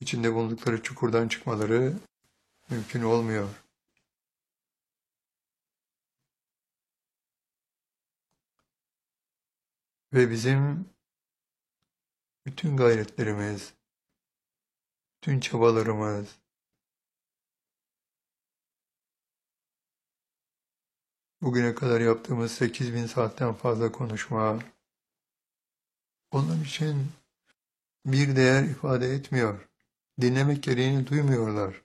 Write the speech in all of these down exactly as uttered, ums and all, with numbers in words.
içinde bulundukları çukurdan çıkmaları mümkün olmuyor. Ve bizim bütün gayretlerimiz, bütün çabalarımız, bugüne kadar yaptığımız sekiz bin saatten fazla konuşma, onun için bir değer ifade etmiyor. Dinlemek gereğini duymuyorlar.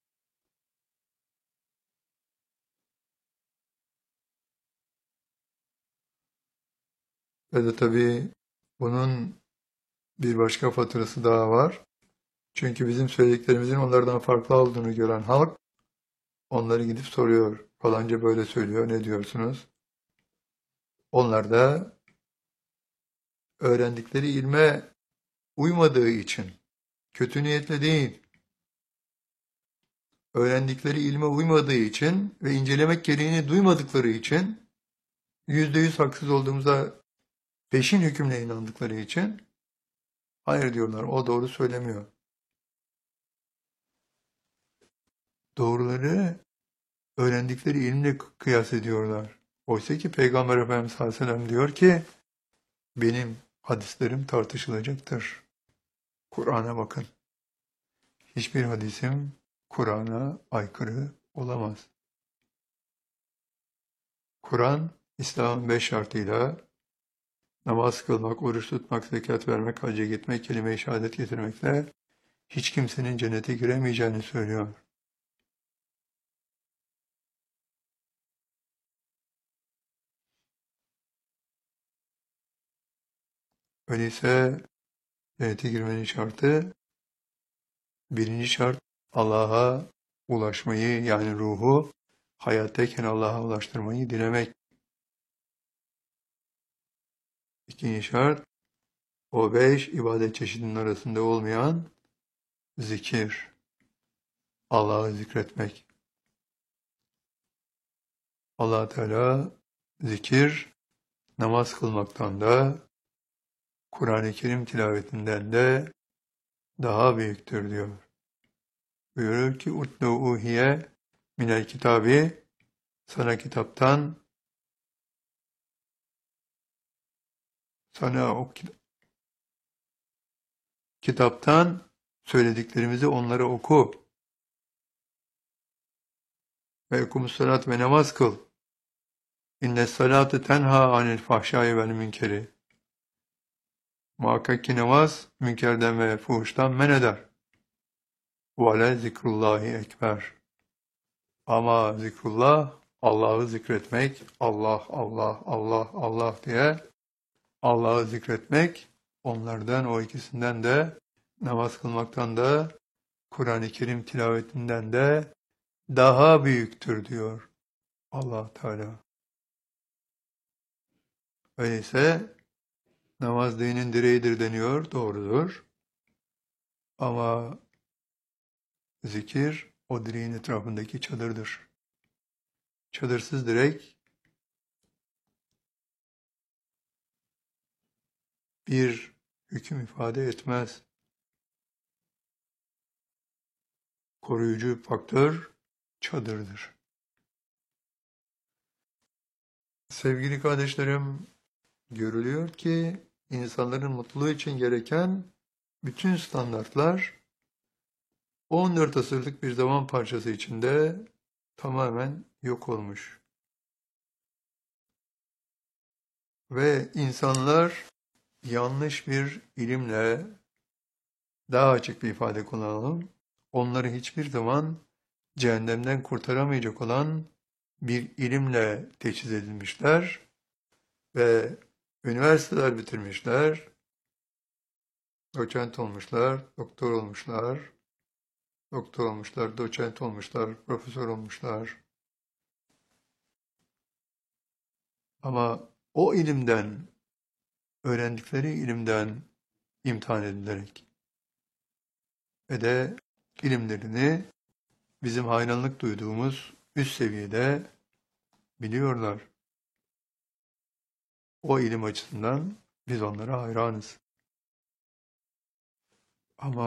Ve de tabii bunun bir başka faturası daha var. Çünkü bizim söylediklerimizin onlardan farklı olduğunu gören halk onları gidip soruyor. Falanca böyle söylüyor, ne diyorsunuz? Onlar da öğrendikleri ilme uymadığı için, kötü niyetle değil, öğrendikleri ilme uymadığı için ve incelemek gereğini duymadıkları için, yüzde yüz haksız olduğumuza peşin hükümle inandıkları için, hayır diyorlar, o doğru söylemiyor. Doğruları öğrendikleri ilimle kıyas ediyorlar. Oysa ki Peygamber Efendimiz sallallahu aleyhi ve sellem diyor ki, benim hadislerim tartışılacaktır. Kur'an'a bakın. Hiçbir hadisim Kur'an'a aykırı olamaz. Kur'an, İslam'ın beş şartıyla namaz kılmak, oruç tutmak, zekat vermek, hacca gitmek, kelime-i şehadet getirmekle hiç kimsenin cennete giremeyeceğini söylüyor. Öyleyse cennete girmenin şartı, birinci şart Allah'a ulaşmayı, yani ruhu hayattayken Allah'a ulaştırmayı dilemek. İkinci şart, o beş ibadet çeşidinin arasında olmayan zikir, Allah'ı zikretmek. Allah Teala zikir, namaz kılmaktan da, Kur'an-ı Kerim tilavetinden de daha büyüktür diyor. Buyurur ki, utlu uhiye minel kitabi, sana kitaptan, sana o kitaptan söylediklerimizi onlara oku. Ve ekumussalat ve namaz kıl. İnne salate tenha anil fahşai vel münkeri. Muhakkak ki namaz münkerden ve fuhuştan men eder. Ve le zikrullahi ekber. Ama zikrullah, Allah'ı zikretmek, Allah, Allah, Allah, Allah diye Allah'ı zikretmek, onlardan, o ikisinden de, namaz kılmaktan da, Kur'an-ı Kerim tilavetinden de daha büyüktür diyor Allah Teala. Öyleyse namaz dinin direğidir deniyor, doğrudur. Ama zikir o direğin etrafındaki çadırdır. Çadırsız direk bir hüküm ifade etmez. Koruyucu faktör çadırdır. Sevgili kardeşlerim, görülüyor ki insanların mutluluğu için gereken bütün standartlar on dört asırlık bir zaman parçası içinde tamamen yok olmuş. Ve insanlar yanlış bir ilimle, daha açık bir ifade kullanalım, onları hiçbir zaman cehennemden kurtaramayacak olan bir ilimle teçhiz edilmişler ve üniversiteler bitirmişler, doçent olmuşlar, doktor olmuşlar, doktor olmuşlar, doçent olmuşlar, profesör olmuşlar. Ama o ilimden, öğrendikleri ilimden imtihan edilerek ve de ilimlerini bizim hayranlık duyduğumuz üst seviyede biliyorlar. O ilim açısından biz onlara hayranız. Ama